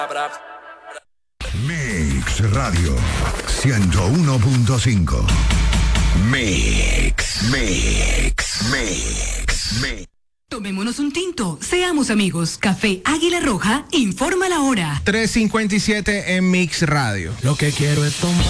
Mix Radio 101.5. Mix. Tomémonos un tinto, seamos amigos. Café Águila Roja informa la hora. 3:57 en Mix Radio. Lo que quiero es tomar.